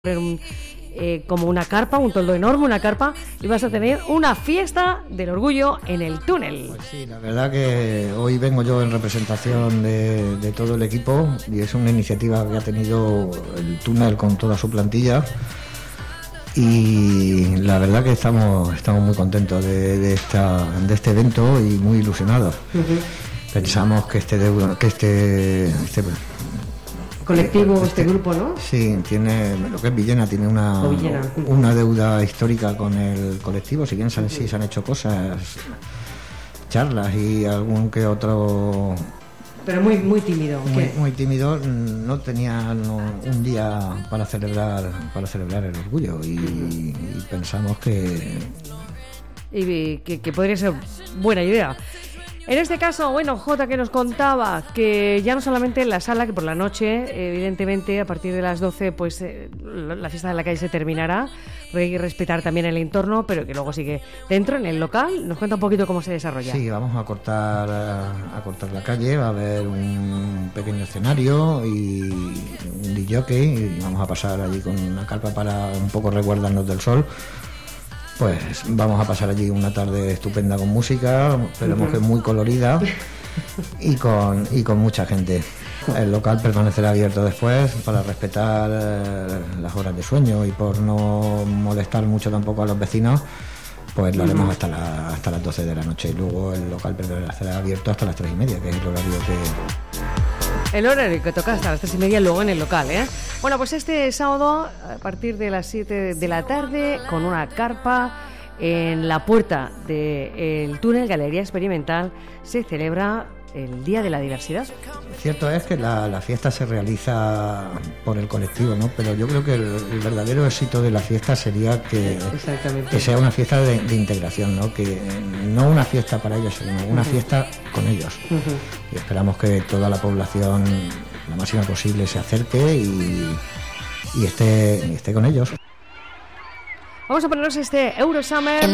como una carpa, un toldo enorme, una carpa, y vas a tener una fiesta del orgullo en el túnel. Pues sí, la verdad que hoy vengo yo en representación de todo el equipo y es una iniciativa que ha tenido el túnel con toda su plantilla y la verdad que estamos muy contentos de este evento y muy ilusionados. Pensamos que este colectivo, este grupo, ¿no? Sí, tiene lo que es Villena, tiene una deuda histórica con el colectivo. Si bien sí se han hecho cosas, charlas y algún que otro, pero muy tímido. Muy tímido. No tenían un día para celebrar el orgullo y pensamos que podría ser buena idea. En este caso, bueno, Jota, que nos contaba que ya no solamente en la sala, que por la noche, evidentemente, a partir de las 12, pues la fiesta de la calle se terminará, porque hay que respetar también el entorno, pero que luego sigue dentro, en el local. Nos cuenta un poquito cómo se desarrolla. Sí, vamos a cortar la calle, va a haber un pequeño escenario y un DJ, y vamos a pasar allí con una carpa para un poco resguardarnos del sol. Pues vamos a pasar allí una tarde estupenda con música, esperemos que muy colorida y con mucha gente. El local permanecerá abierto después para respetar las horas de sueño y por no molestar mucho tampoco a los vecinos, pues lo haremos hasta las 12 de la noche y luego el local permanecerá abierto hasta las 3:30, que es el horario que toca hasta las 3:30 luego en el local, ¿eh? Bueno, pues este sábado, a partir de las 7 de la tarde, con una carpa en la puerta del túnel Galería Experimental, se celebra el Día de la Diversidad. Cierto es que la fiesta se realiza por el colectivo, ¿no? Pero yo creo que el verdadero éxito de la fiesta sería que sea una fiesta de integración, ¿no? Que no una fiesta para ellos, sino una fiesta con ellos. Y esperamos que toda la población, lo máxima posible, se acerque y esté con ellos. Vamos a ponernos este Eurosummer